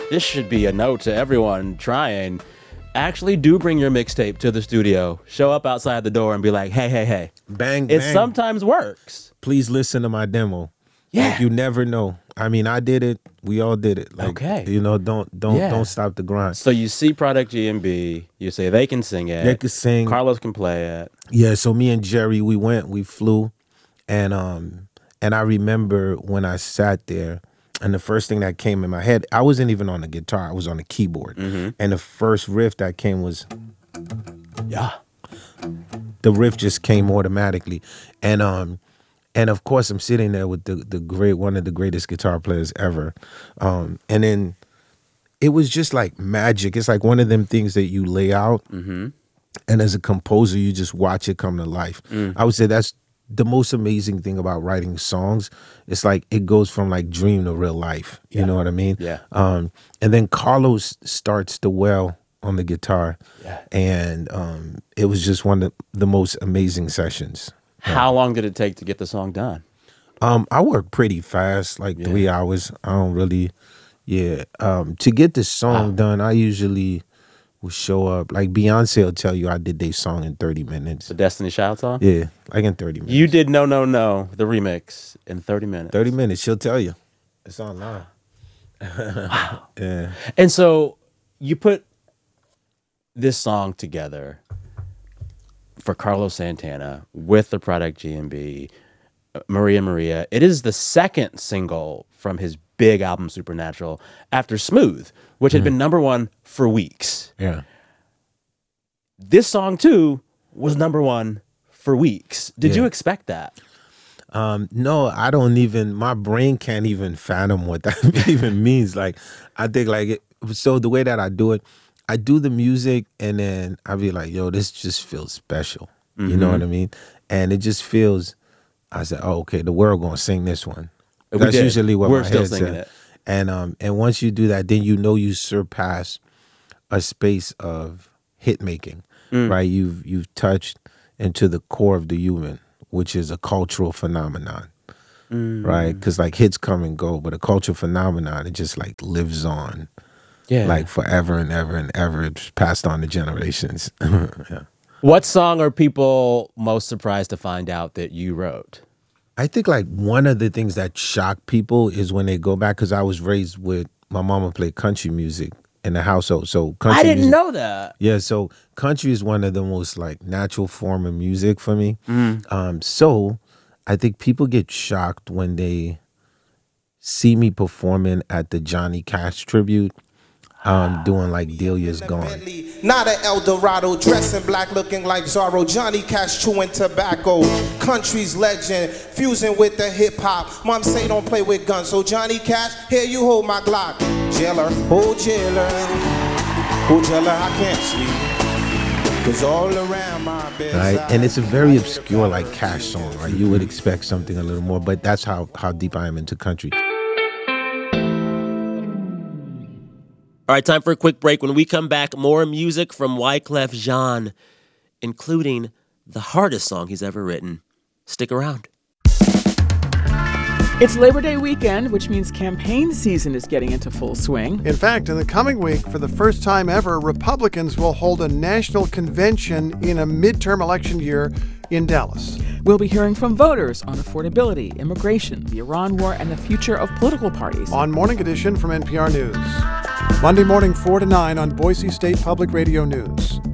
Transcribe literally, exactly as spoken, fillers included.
this should be a note to everyone trying. Actually do bring your mixtape to the studio. Show up outside the door and be like, hey, hey, hey. Bang, It bang. sometimes works. Please listen to my demo. Yeah. Like, you never know. I mean, I did it. We all did it. Like, Okay. You know, don't don't Yeah. don't stop the grind. So you see Product G M B. You say they can sing it. They could sing. Carlos can play it. Yeah, so me and Jerry, we went, we flew, and um, and I remember when I sat there, and the first thing that came in my head, I wasn't even on the guitar, I was on the keyboard, Mm-hmm. and the first riff that came was, Yeah. the riff just came automatically, and um, and of course I'm sitting there with the the great one of the greatest guitar players ever, um, and then it was just like magic. It's like one of them things that you lay out. Mm-hmm. And as a composer, you just watch it come to life. Mm. I would say that's the most amazing thing about writing songs. It's like it goes from like dream to real life. You Yeah. know what I mean? Yeah. Um, and then Carlos starts the well on the guitar. Yeah. And um, it was just one of the most amazing sessions. How long did it take to get the song done? Um, I work pretty fast, like Yeah. three hours. I don't really, yeah. Um, to get the song Wow. done, I usually will show up. Like Beyonce will tell you I did their song in thirty minutes. The Destiny Child song? Yeah, like in thirty minutes. You did No, No, No, the remix in thirty minutes. thirty minutes, she'll tell you. It's online. Wow. Yeah. And so you put this song together for Carlos Santana with the Product G M B, uh, Maria Maria. It is the second single from his big album Supernatural after Smooth, which had been number one for weeks. Yeah. This song, too, was number one for weeks. Did you Yeah. expect that? Um, no, I don't even, my brain can't even fathom what that even means. Like, I think like, it, so the way that I do it, I do the music and then I be like, yo, this just feels special. You know what I mean? And it just feels, I said, oh, okay, the world gonna sing this one. We That's did. usually what We're my still head singing said. it. And um, and once you do that, then you know you surpass a space of hit making, Mm. right? You've you've touched into the core of the human, which is a cultural phenomenon, Mm. right? Because like hits come and go, but a cultural phenomenon, it just like lives on, Yeah. like forever and ever and ever. It's passed on to generations. Yeah. What song are people most surprised to find out that you wrote? I think like one of the things that shock people is when they go back, because I was raised with my mama played country music in the household. So country I didn't music, know that. yeah, so country is one of the most like natural form of music for me. Mm. Um, so I think people get shocked when they see me performing at the Johnny Cash tribute, um, doing like Delia's Gone. Not an El Dorado, dressing black, looking like Zorro. Johnny Cash chewing tobacco. Country's legend, fusing with the hip hop. Mom say don't play with guns, so Johnny Cash, here you hold my Glock. Jailer, oh jailer, oh jailer, I can't sleep. Cause all around my bed. Right, and it's a very obscure like Cash song, right? You would expect something a little more, but that's how how deep I am into country. All right, time for a quick break. When we come back, more music from Wyclef Jean, including the hardest song he's ever written. Stick around. It's Labor Day weekend, which means campaign season is getting into full swing. In fact, in the coming week, for the first time ever, Republicans will hold a national convention in a midterm election year in Dallas. We'll be hearing from voters on affordability, immigration, the Iran war, and the future of political parties. On Morning Edition from N P R News. Monday morning, four to nine on Boise State Public Radio News.